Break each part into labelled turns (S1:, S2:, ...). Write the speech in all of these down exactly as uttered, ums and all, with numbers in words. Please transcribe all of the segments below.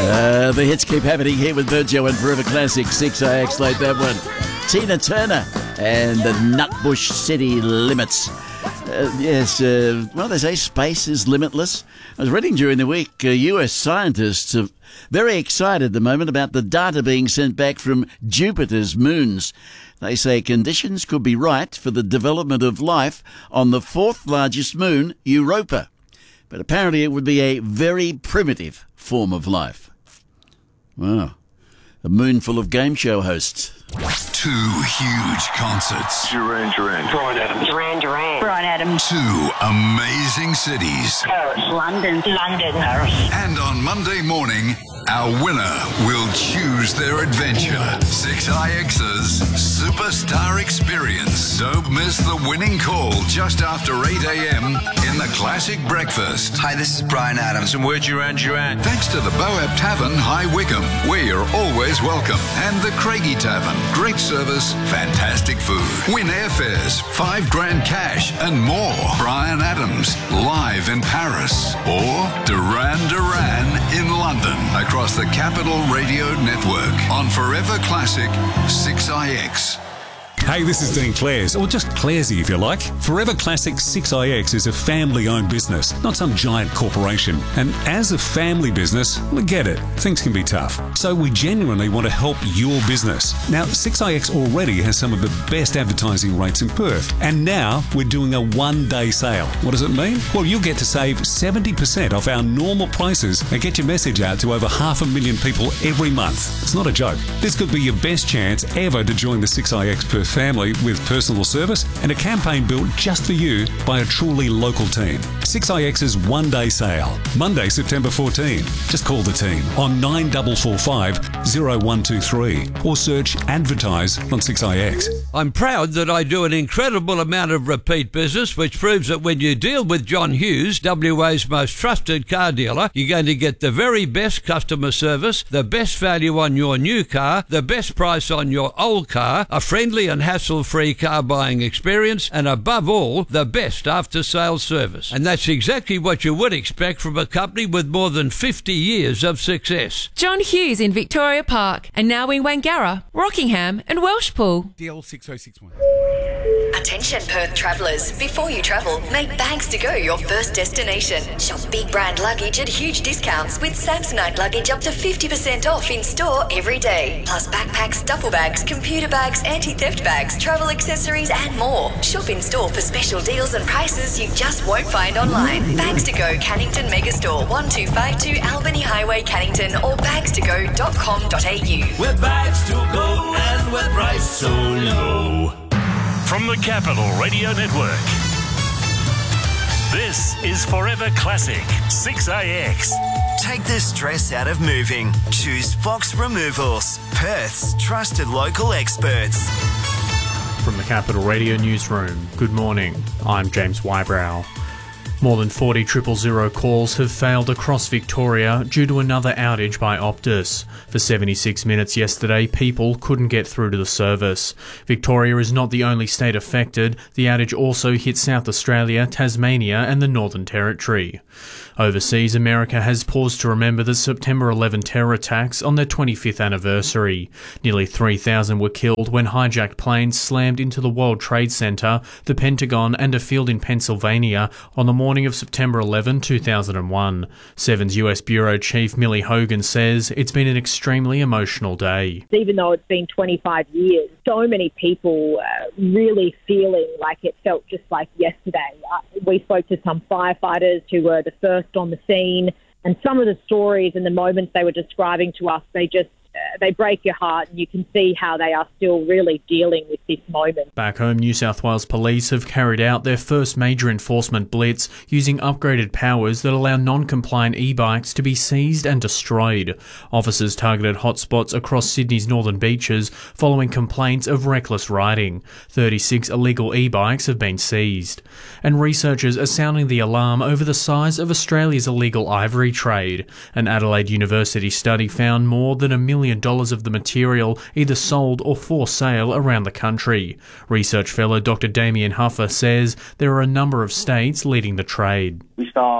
S1: Uh, the hits keep happening here with Virgil and Forever Classic. six A X like that one. Tina Turner and the Nutbush City Limits. Uh, yes, uh, well, they say space is limitless. I was reading during the week, uh, U S scientists are very excited at the moment about the data being sent back from Jupiter's moons. They say conditions could be right for the development of life on the fourth largest moon, Europa. But apparently it would be a very primitive form of life. Wow. A moon full of game show hosts.
S2: Two huge concerts.
S3: Duran Duran.
S4: Bryan Adams.
S5: Duran Duran. Bryan Adams.
S2: Two amazing cities.
S5: Paris. London. London. Paris.
S2: And on Monday morning, our winner will choose their adventure. six I X's Superstar Experience. Don't miss the winning call just after eight a.m. in the Classic Breakfast.
S6: Hi, this is Bryan Adams.
S4: And we're Duran Duran.
S2: Thanks to the Boab Tavern, High Wycombe, where you're always welcome. And the Craigie Tavern. Great service, fantastic food. Win airfares, five grand cash, and more. Bryan Adams, live in Paris. Or Duran Duran in London. Across the Capital Radio Network. On Forever Classic, six I X.
S7: Hey, this is Dean Clares, or just Claresy if you like. Forever Classic six I X is a family-owned business, not some giant corporation. And as a family business, we get it. Things can be tough. So we genuinely want to help your business. Now, six I X already has some of the best advertising rates in Perth. And now we're doing a one-day sale. What does it mean? Well, you'll get to save seventy percent off our normal prices and get your message out to over half a million people every month. It's not a joke. This could be your best chance ever to join the six I X Perth family with personal service and a campaign built just for you by a truly local team. six I X's one-day sale, Monday, September fourteenth. Just call the team on nine four four five, zero one two three or search advertise on six I X.
S8: I'm proud that I do an incredible amount of repeat business, which proves that when you deal with John Hughes, W A's most trusted car dealer, you're going to get the very best customer service, the best value on your new car, the best price on your old car, a friendly and hassle-free car buying experience, and above all, the best after-sales service. And that's exactly what you would expect from a company with more than fifty years of success.
S9: John Hughes in Victoria Park, and now in Wangara, Rockingham and Welshpool.
S10: D L six oh six one.
S11: Attention Perth travellers, before you travel, make Bags to Go your first destination. Shop big brand luggage at huge discounts with Samsonite luggage up to fifty percent off in store every day. Plus backpacks, duffel bags, computer bags, anti-theft bags, travel accessories and more. Shop in store for special deals and prices you just won't find online. Bags to Go Cannington Megastore, one two five two Albany Highway Cannington or bags to go dot com dot a u.
S12: We're Bags to Go and we're priced so low. From the Capital Radio Network, this is Forever Classic six A X.
S6: Take the stress out of moving. Choose Fox Removals, Perth's trusted local experts.
S13: From the Capital Radio Newsroom, good morning. I'm James Wybrow. More than forty triple zero calls have failed across Victoria due to another outage by Optus. For seventy-six minutes yesterday, people couldn't get through to the service. Victoria is not the only state affected. The outage also hit South Australia, Tasmania and the Northern Territory. Overseas, America has paused to remember the September eleventh terror attacks on their twenty-fifth anniversary. Nearly three thousand were killed when hijacked planes slammed into the World Trade Center, the Pentagon and a field in Pennsylvania on the morning of September eleventh, two thousand one. Seven's U S Bureau Chief Millie Hogan says it's been an extremely emotional day.
S14: Even though it's been twenty-five years, so many people uh, really feeling like it felt just like yesterday. Uh, we spoke to some firefighters who were the first on the scene, and some of the stories and the moments they were describing to us, they just uh, they break your heart, and you can see how they are still really dealing with this moment.
S13: Back home, New South Wales Police have carried out their first major enforcement blitz using upgraded powers that allow non-compliant e-bikes to be seized and destroyed. Officers targeted hotspots across Sydney's northern beaches following complaints of reckless riding. thirty-six illegal e-bikes have been seized. And researchers are sounding the alarm over the size of Australia's illegal ivory trade. An Adelaide University study found more than a million dollars of the material either sold or for sale around the country. Research fellow Doctor Damien Huffer says there are a number of states leading the trade.
S15: We saw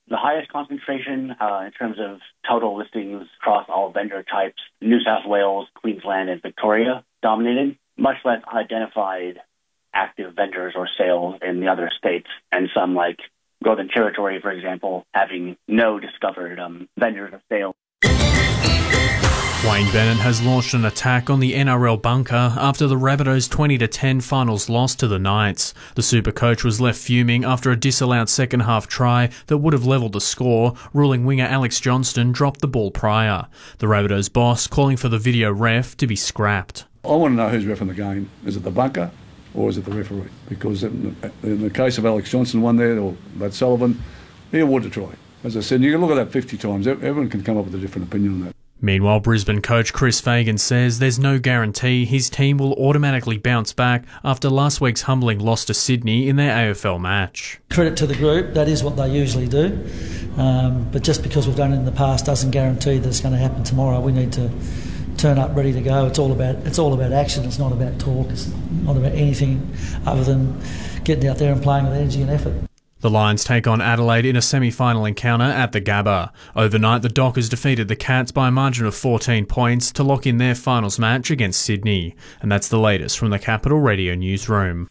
S3: the highest concentration uh, in terms of total listings across all vendor types. New South Wales, Queensland, and Victoria dominated, much less identified active vendors or sales in the other states, and some like Northern Territory, for example, having no discovered um, vendors or sales.
S13: Wayne Bennett has launched an attack on the N R L bunker after the Rabbitohs' twenty to ten finals loss to the Knights. The Super Coach was left fuming after a disallowed second-half try that would have levelled the score, ruling winger Alex Johnston dropped the ball prior. The Rabbitohs' boss calling for the video ref to be scrapped.
S4: I want to know who's reffing the game. Is it the bunker or is it the referee? Because in the, in the case of Alex Johnston, one there, or Brad Sullivan, he awarded a try. As I said, you can look at that fifty times. Everyone can come up with a different opinion on that.
S13: Meanwhile, Brisbane coach Chris Fagan says there's no guarantee his team will automatically bounce back after last week's humbling loss to Sydney in their A F L match.
S10: Credit to the group, that is what they usually do. Um, but just because we've done it in the past doesn't guarantee that it's going to happen tomorrow. We need to turn up ready to go. It's all about it's all about action. It's not about talk. It's not about anything other than getting out there and playing with energy and effort.
S13: The Lions take on Adelaide in a semi-final encounter at the Gabba. Overnight, the Dockers defeated the Cats by a margin of fourteen points to lock in their finals match against Sydney. And that's the latest from the Capital Radio newsroom.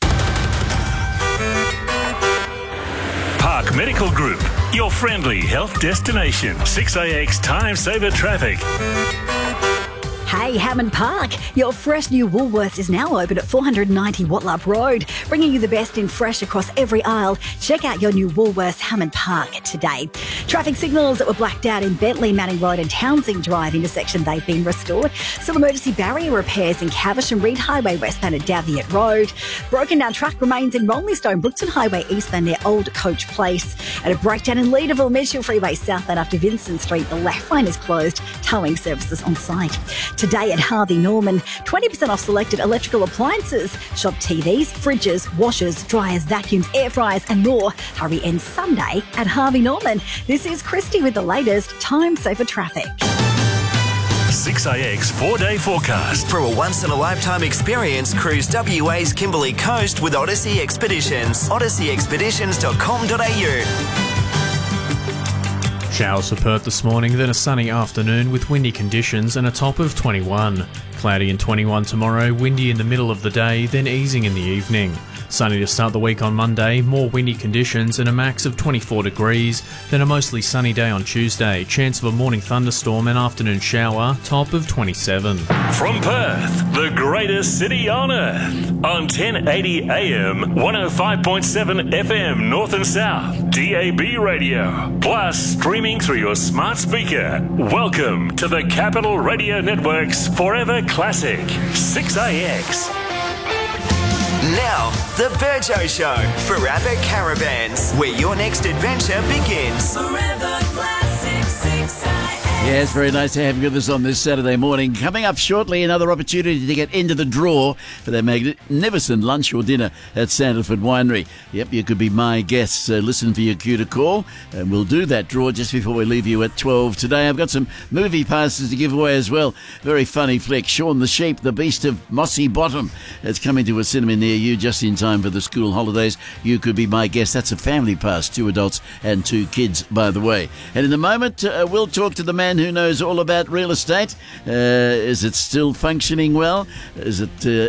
S12: Park Medical Group, your friendly health destination. six A X Time Saver Traffic.
S15: Hey, Hammond Park, your fresh new Woolworths is now open at four ninety Wattlap Road, bringing you the best in fresh across every aisle. Check out your new Woolworths Hammond Park today. Traffic signals that were blacked out in Bentley, Manning Road and Townsend Drive intersection, they've been restored. Still emergency barrier repairs in Cavish and Reed Highway westbound at Daviot Road. Broken down track remains in Rolling-Stone, Brookton Highway eastbound near Old Coach Place. And a breakdown in Leederville, Mitchell Freeway southbound after Vincent Street. The left lane is closed. Towing services on site. Today at Harvey Norman, twenty percent off selected electrical appliances. Shop T Vs, fridges, washers, dryers, vacuums, air fryers and more. Hurry ends Sunday at Harvey Norman. This is Christy with the latest Time Saver Traffic.
S12: six A X four-day forecast.
S6: For a once-in-a-lifetime experience, cruise W A's Kimberley Coast with Odyssey Expeditions. odyssey expeditions dot com dot a u.
S13: Showers for Perth this morning, then a sunny afternoon with windy conditions and a top of twenty-one. Cloudy and twenty-one tomorrow, windy in the middle of the day, then easing in the evening. Sunny to start the week on Monday, more windy conditions and a max of twenty-four degrees. Then a mostly sunny day on Tuesday, chance of a morning thunderstorm and afternoon shower, top of twenty-seven.
S12: From Perth, the greatest city on earth. On ten eighty A M, one oh five point seven F M North and South, D A B radio. Plus, streaming through your smart speaker. Welcome to the Capital Radio Network's Forever Classic, six A X.
S6: Now, the Burjo Show for Abbott Caravans, where your next adventure begins.
S1: Forever Classic six A X. Yeah, it's very nice to have you with us on this Saturday morning. Coming up shortly, another opportunity to get into the draw for their magnificent lunch or dinner at Sandalford Winery. Yep, you could be my guest, so listen for your cue to call, and we'll do that draw just before we leave you at twelve today. I've got some movie passes to give away as well. Very funny flick, Shaun the Sheep, the Beast of Mossy Bottom. It's coming to a cinema near you just in time for the school holidays. You could be my guest. That's a family pass, two adults and two kids, by the way. And in a moment, uh, we'll talk to the man who knows all about real estate. Uh, is it still functioning well? Is it uh,